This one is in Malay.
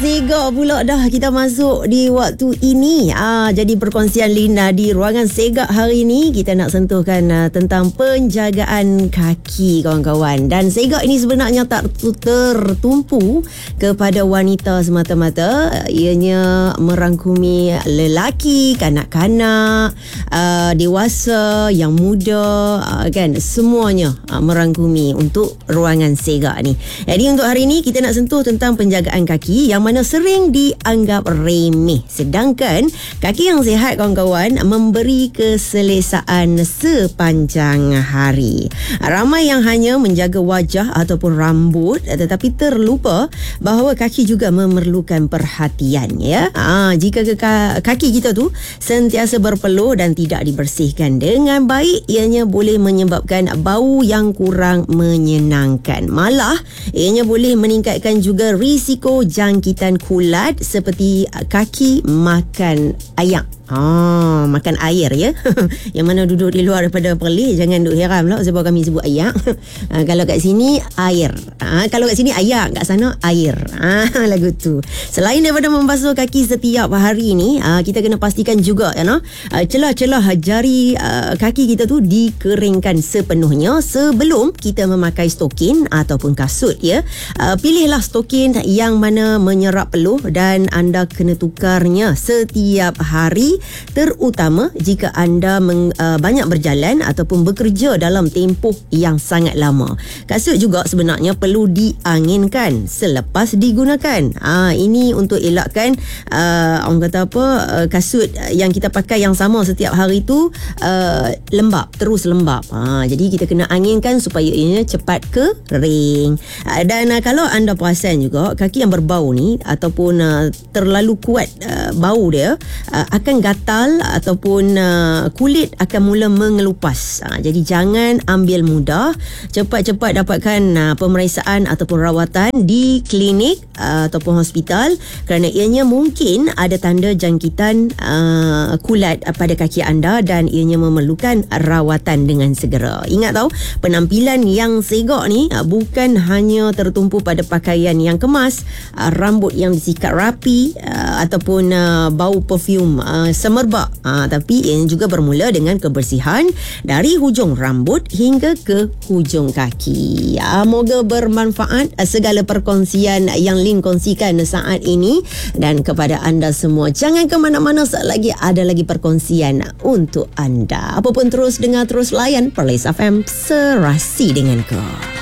Segak pula dah kita masuk di waktu ini. Jadi perkongsian Lina di ruangan Segak hari ini kita nak sentuhkan tentang penjagaan kaki kawan-kawan. Dan Segak ini sebenarnya tak tertumpu kepada wanita semata-mata. Ianya merangkumi lelaki, kanak-kanak, dewasa, yang muda, kan, semuanya merangkumi untuk ruangan Segak ni. Jadi untuk hari ini kita nak sentuh tentang penjagaan kaki yang mana sering dianggap remeh. Sedangkan kaki yang sihat kawan-kawan memberi keselesaan sepanjang hari. Ramai yang hanya menjaga wajah ataupun rambut tetapi terlupa bahawa kaki juga memerlukan perhatian, ya. Jika kaki kita tu sentiasa berpeluh dan tidak dibersihkan dengan baik, ianya boleh menyebabkan bau yang kurang menyenangkan. Malah ianya boleh meningkatkan juga risiko jangkitan kulat seperti kaki makan ayak. Makan air, ya. Yang mana duduk di luar daripada Perlis, jangan duk heran pula sebab kami sebut ayak. Kalau kat sini air, kalau kat sini ayak, kat sana air. Lagu tu. Selain daripada membasuh kaki setiap hari ni, kita kena pastikan juga, celah-celah jari kaki kita tu dikeringkan sepenuhnya sebelum kita memakai stokin ataupun kasut, ya. Pilihlah stokin yang mana menyerap peluh dan anda kena tukarnya setiap hari, terutama jika anda banyak berjalan ataupun bekerja dalam tempoh yang sangat lama. Kasut juga sebenarnya perlu dianginkan selepas digunakan. Ini untuk elakkan orang kata apa, kasut yang kita pakai yang sama setiap hari tu lembab, terus lembab. Jadi kita kena anginkan supaya ianya cepat kering. Dan kalau anda perasan juga kaki yang berbau ni ataupun terlalu kuat bau dia, akan gatal ataupun kulit akan mula mengelupas. Jadi jangan ambil mudah, cepat-cepat dapatkan pemeriksaan ataupun rawatan di klinik ataupun hospital kerana ianya mungkin ada tanda jangkitan kulat pada kaki anda dan ianya memerlukan rawatan dengan segera. Ingat tahu, penampilan yang segak ni bukan hanya tertumpu pada pakaian yang kemas, rambut yang disikat rapi ataupun bau perfume semerbak, tapi ia juga bermula dengan kebersihan dari hujung rambut hingga ke hujung kaki. Moga bermanfaat segala perkongsian yang Lin kongsikan saat ini, dan kepada anda semua jangan ke mana-mana, lagi ada lagi perkongsian untuk anda. Apapun terus dengar, terus layan Perlis FM, serasi dengan kau.